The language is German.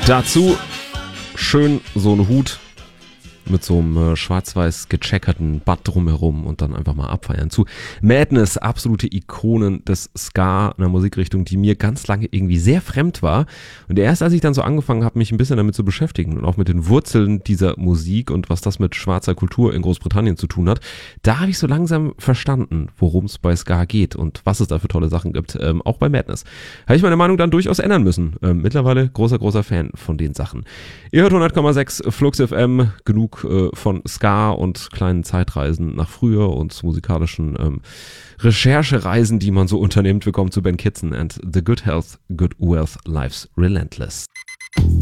Dazu schön so ein Hut mit so einem schwarz-weiß gecheckerten Band drumherum und dann einfach mal abfeiern. Zu Madness, absolute Ikonen des Ska, einer Musikrichtung, die mir ganz lange irgendwie sehr fremd war. Und erst als ich dann so angefangen habe, mich ein bisschen damit zu beschäftigen und auch mit den Wurzeln dieser Musik und was das mit schwarzer Kultur in Großbritannien zu tun hat, da habe ich so langsam verstanden, worum es bei Ska geht und was es da für tolle Sachen gibt. Auch bei Madness. Habe ich meine Meinung dann durchaus ändern müssen. Mittlerweile großer Fan von den Sachen. Ihr hört 100,6 Flux FM, genug von Ska und kleinen Zeitreisen nach früher und musikalischen Recherchereisen, die man so unternimmt. Willkommen zu Ben Kitson and The Good Health, Good Wealth, Life's Relentless.